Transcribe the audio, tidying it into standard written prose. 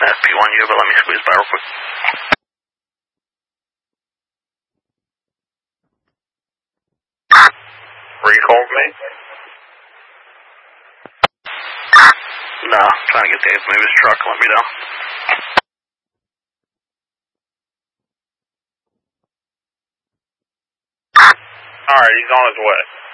FP1U, but let me squeeze by real quick. Were you calling me? No, trying to get Dave to move his truck, let me know. Alright, he's on his way.